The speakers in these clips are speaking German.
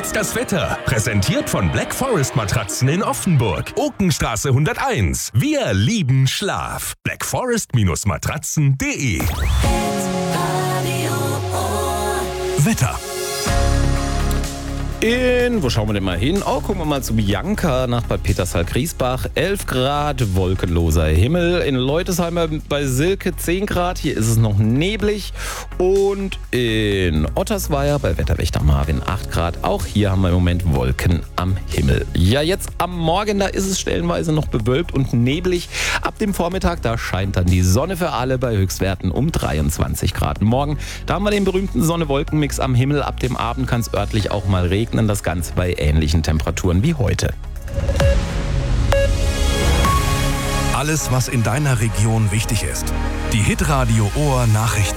jetzt das Wetter. Präsentiert von Black Forest Matratzen in Offenburg. Okenstraße 101. Wir lieben Schlaf. blackforest-matratzen.de. Wetter. Wo schauen wir denn mal hin? Oh, gucken wir mal zu Bianca nach Bad Petershall-Griesbach. 11 Grad, wolkenloser Himmel. In Leutesheimer bei Silke 10 Grad. Hier ist es noch neblig. Und in Ottersweier bei Wetterwächter Marvin 8 Grad. Auch hier haben wir im Moment Wolken am Himmel. Ja, jetzt am Morgen, da ist es stellenweise noch bewölkt und neblig. Ab dem Vormittag, da scheint dann die Sonne für alle bei Höchstwerten um 23 Grad. Morgen, da haben wir den berühmten Sonne-Wolken-Mix am Himmel. Ab dem Abend kann es örtlich auch mal regnen. Das Ganze bei ähnlichen Temperaturen wie heute. Alles, was in deiner Region wichtig ist. Die Hitradio Ohr Nachrichten.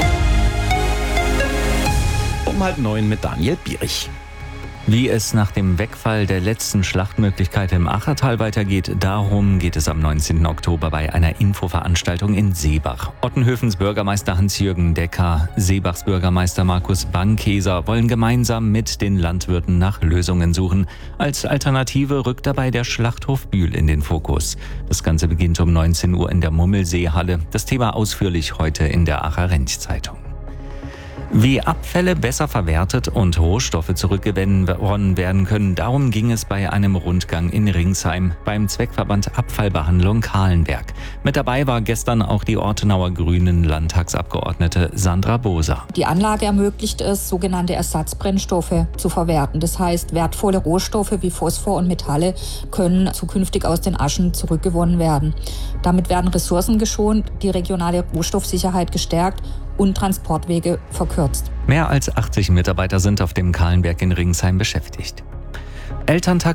Um 8:30 mit Daniel Bierich. Wie es nach dem Wegfall der letzten Schlachtmöglichkeit im Achertal weitergeht, darum geht es am 19. Oktober bei einer Infoveranstaltung in Seebach. Ottenhöfens Bürgermeister Hans-Jürgen Decker, Seebachs Bürgermeister Markus Bankeser wollen gemeinsam mit den Landwirten nach Lösungen suchen. Als Alternative rückt dabei der Schlachthof Bühl in den Fokus. Das Ganze beginnt um 19 Uhr in der Mummelseehalle. Das Thema ausführlich heute in der Aacher-Rench-Zeitung. Wie Abfälle besser verwertet und Rohstoffe zurückgewonnen werden können, darum ging es bei einem Rundgang in Ringsheim beim Zweckverband Abfallbehandlung Kahlenberg. Mit dabei war gestern auch die Ortenauer Grünen Landtagsabgeordnete Sandra Boser. Die Anlage ermöglicht es, sogenannte Ersatzbrennstoffe zu verwerten. Das heißt, wertvolle Rohstoffe wie Phosphor und Metalle können zukünftig aus den Aschen zurückgewonnen werden. Damit werden Ressourcen geschont, die regionale Rohstoffsicherheit gestärkt und Transportwege verkürzt. Mehr als 80 Mitarbeiter sind auf dem Kahlenberg in Ringsheim beschäftigt. Elterntag